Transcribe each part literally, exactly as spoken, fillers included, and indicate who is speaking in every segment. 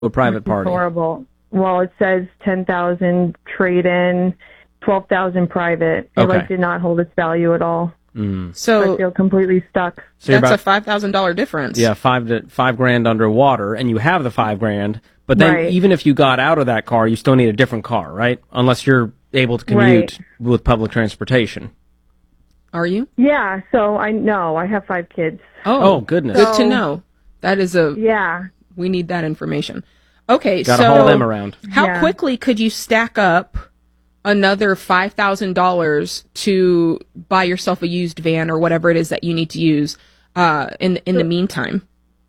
Speaker 1: A private party.
Speaker 2: Horrible. Well, it says ten thousand trade-in, twelve thousand private. It
Speaker 1: Okay.
Speaker 2: like did not hold its value at all.
Speaker 1: Mm.
Speaker 3: So
Speaker 2: I feel completely stuck.
Speaker 1: So you're
Speaker 3: that's
Speaker 1: about,
Speaker 3: a five thousand dollar difference.
Speaker 1: yeah, five to five grand underwater, and you have the five grand. But then,
Speaker 2: Right.
Speaker 1: even if you got out of that car, you still need a different car, right? Unless you're able to commute
Speaker 2: Right.
Speaker 1: with public transportation.
Speaker 3: Are you?
Speaker 2: Yeah, so I know I have five kids.
Speaker 3: Oh,
Speaker 1: Oh, goodness.
Speaker 3: Good to
Speaker 2: So-
Speaker 3: know. That is a.
Speaker 2: Yeah.
Speaker 3: We need that information. Okay,
Speaker 1: Got to
Speaker 3: so
Speaker 1: haul them around.
Speaker 3: how
Speaker 2: Yeah.
Speaker 3: quickly could you stack up another five thousand dollars to buy yourself a used van or whatever it is that you need to use uh, in in the meantime?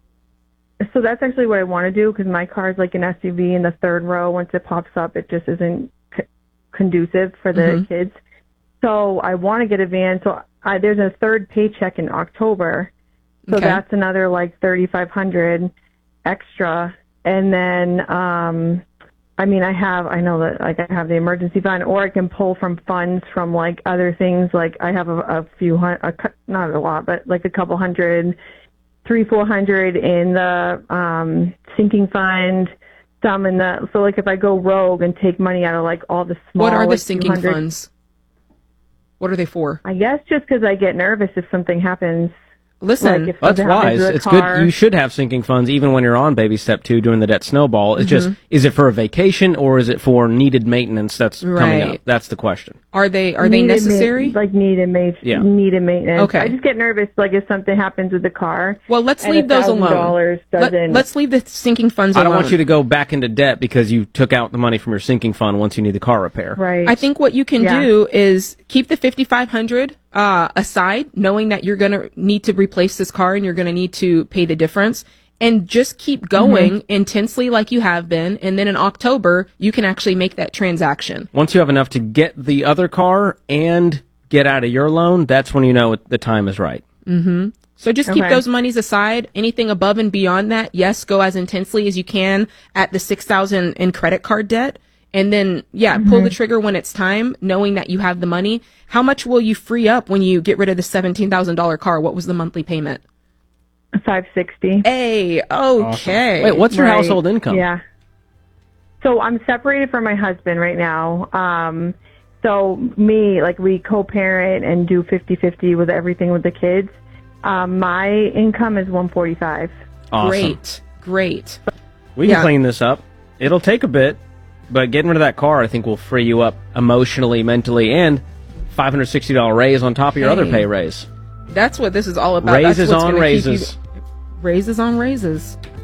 Speaker 2: So that's actually what I want to do because my car is like an S U V in the third row. Once it pops up, it just isn't c- conducive for the
Speaker 3: Mhm.
Speaker 2: kids. So I want to get a van. So I, there's a third paycheck in October. So
Speaker 3: Okay.
Speaker 2: that's another like thirty-five hundred extra. And then, um, I mean, I have, I know that like I have the emergency fund, or I can pull from funds from like other things. Like I have a, a few hundred, not a lot, but like a couple hundred, three, four hundred in the um, sinking fund, some in the, so like if I go rogue and take money out of like all the small,
Speaker 3: What are the
Speaker 2: like,
Speaker 3: sinking
Speaker 2: two hundred
Speaker 3: funds? What are they for?
Speaker 2: I guess just because I get nervous if something happens.
Speaker 3: Listen,
Speaker 2: Like if
Speaker 1: That's
Speaker 2: something happens
Speaker 1: wise.
Speaker 2: to the
Speaker 1: It's
Speaker 2: car.
Speaker 1: good. You should have sinking funds even when you're on baby step two doing the debt snowball. It's
Speaker 3: Mm-hmm.
Speaker 1: just, is it for a vacation or is it for needed maintenance that's coming
Speaker 3: Right.
Speaker 1: up? That's the question.
Speaker 3: are they are they
Speaker 2: Needed
Speaker 3: necessary?
Speaker 2: ma- like needed ma-
Speaker 1: Yeah.
Speaker 2: needed maintenance.
Speaker 3: Okay.
Speaker 2: I just get nervous like if something happens with the car.
Speaker 3: Well, let's
Speaker 2: and
Speaker 3: leave those
Speaker 2: one thousand
Speaker 3: alone.
Speaker 2: dollars
Speaker 3: Let,
Speaker 2: doesn't.
Speaker 3: let's leave the sinking funds
Speaker 1: I
Speaker 3: alone.
Speaker 1: don't want you to go back into debt because you took out the money from your sinking fund once you need the car repair.
Speaker 2: right.
Speaker 3: I think what you can
Speaker 2: Yeah.
Speaker 3: do is keep the fifty-five hundred uh, aside, knowing that you're going to need to replace this car and you're going to need to pay the difference, and just keep going
Speaker 2: Mm-hmm.
Speaker 3: intensely like you have been. And then in October, you can actually make that transaction.
Speaker 1: Once you have enough to get the other car and get out of your loan, that's when you know the time is right.
Speaker 3: So just keep
Speaker 2: Okay.
Speaker 3: those monies aside. Anything above and beyond that, yes, go as intensely as you can at the six thousand in credit card debt. And then, yeah, pull
Speaker 2: Mm-hmm.
Speaker 3: the trigger when it's time, knowing that you have the money. How much will you free up when you get rid of the seventeen thousand dollars car? What was the monthly payment?
Speaker 2: five sixty.
Speaker 3: Hey, okay.
Speaker 1: Wait, what's your
Speaker 2: Right.
Speaker 1: household income?
Speaker 2: Yeah. So I'm separated from my husband right now. Um, so me, like we co-parent and do fifty-fifty with everything with the kids. Um, my income is one forty-five.
Speaker 1: Awesome.
Speaker 3: Great, great.
Speaker 1: We can
Speaker 3: Yeah.
Speaker 1: clean this up. It'll take a bit, but getting rid of that car, I think, will free you up emotionally, mentally, and five hundred sixty dollars raise on top of your other
Speaker 3: Hey.
Speaker 1: pay raise.
Speaker 3: That's what this is all about.
Speaker 1: Raises
Speaker 3: That's what's
Speaker 1: on
Speaker 3: gonna keep you-
Speaker 1: raises.
Speaker 3: Raises on raises.